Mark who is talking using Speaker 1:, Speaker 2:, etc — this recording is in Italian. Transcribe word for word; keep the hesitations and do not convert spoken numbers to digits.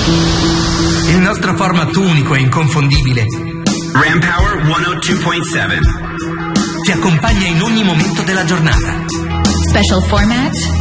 Speaker 1: Il nostro format unico e inconfondibile
Speaker 2: Ram Power centodue point sette
Speaker 1: ti accompagna in ogni momento della giornata.
Speaker 3: Special format